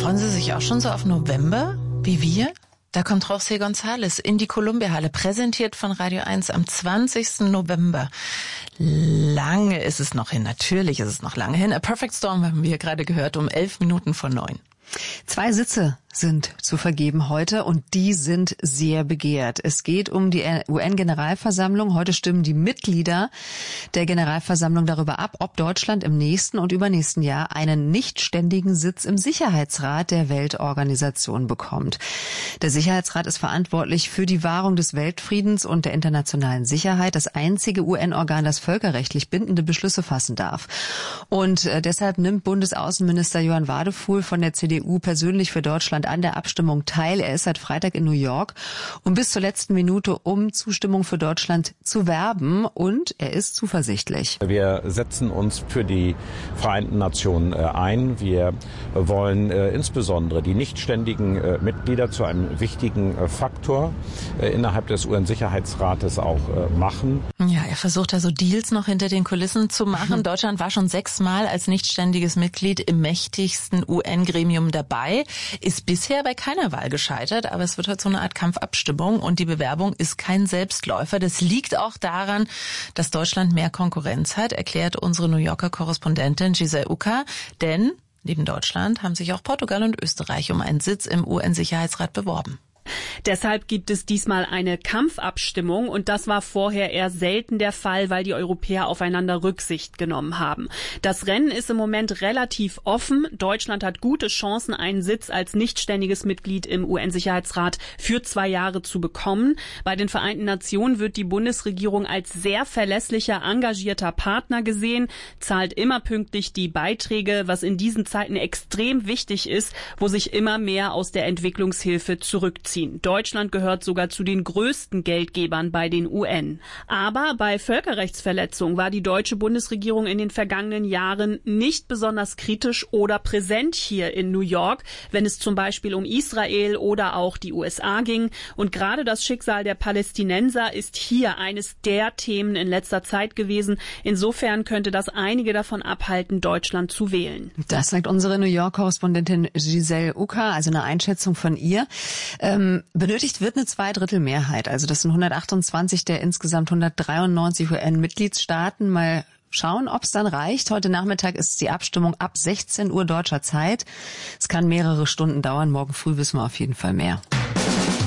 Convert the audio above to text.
Freuen Sie sich auch schon so auf November, wie wir? Da kommt José González in die Columbia-Halle, präsentiert von Radio 1 am 20. November. Lange ist es noch hin, natürlich ist es noch lange hin. A Perfect Storm haben wir gerade gehört, um 11 Minuten vor 9. 2 Sitze sind zu vergeben heute und die sind sehr begehrt. Es geht um die UN-Generalversammlung. Heute stimmen die Mitglieder der Generalversammlung darüber ab, ob Deutschland im nächsten und übernächsten Jahr einen nichtständigen Sitz im Sicherheitsrat der Weltorganisation bekommt. Der Sicherheitsrat ist verantwortlich für die Wahrung des Weltfriedens und der internationalen Sicherheit, das einzige UN-Organ, das völkerrechtlich bindende Beschlüsse fassen darf. Und deshalb nimmt Bundesaußenminister Johann Wadefuhl von der CDU persönlich für Deutschland an der Abstimmung teil. Er ist seit Freitag in New York und bis zur letzten Minute, um Zustimmung für Deutschland zu werben. Und er ist zuversichtlich. Wir setzen uns für die Vereinten Nationen ein. Wir wollen insbesondere die nichtständigen Mitglieder zu einem wichtigen Faktor innerhalb des UN-Sicherheitsrates auch machen. Ja, er versucht da so Deals noch hinter den Kulissen zu machen. Deutschland war schon 6-mal als nichtständiges Mitglied im mächtigsten UN-Gremium dabei, ist bisher bei keiner Wahl gescheitert, aber es wird heute so eine Art Kampfabstimmung und die Bewerbung ist kein Selbstläufer. Das liegt auch daran, dass Deutschland mehr Konkurrenz hat, erklärt unsere New Yorker Korrespondentin Giselle Uka, denn neben Deutschland haben sich auch Portugal und Österreich um einen Sitz im UN-Sicherheitsrat beworben. Deshalb gibt es diesmal eine Kampfabstimmung und das war vorher eher selten der Fall, weil die Europäer aufeinander Rücksicht genommen haben. Das Rennen ist im Moment relativ offen. Deutschland hat gute Chancen, einen Sitz als nichtständiges Mitglied im UN-Sicherheitsrat für 2 Jahre zu bekommen. Bei den Vereinten Nationen wird die Bundesregierung als sehr verlässlicher, engagierter Partner gesehen, zahlt immer pünktlich die Beiträge, was in diesen Zeiten extrem wichtig ist, wo sich immer mehr aus der Entwicklungshilfe zurückziehen. Deutschland gehört sogar zu den größten Geldgebern bei den UN. Aber bei Völkerrechtsverletzungen war die deutsche Bundesregierung in den vergangenen Jahren nicht besonders kritisch oder präsent hier in New York, wenn es zum Beispiel um Israel oder auch die USA ging. Und gerade das Schicksal der Palästinenser ist hier eines der Themen in letzter Zeit gewesen. Insofern könnte das einige davon abhalten, Deutschland zu wählen. Das sagt unsere New York-Korrespondentin Giselle Uka, also eine Einschätzung von ihr. Benötigt wird eine 2/3 also das sind 128 der insgesamt 193 UN-Mitgliedstaaten. Mal schauen, ob es dann reicht. Heute Nachmittag ist die Abstimmung ab 16 Uhr deutscher Zeit. Es kann mehrere Stunden dauern. Morgen früh wissen wir auf jeden Fall mehr.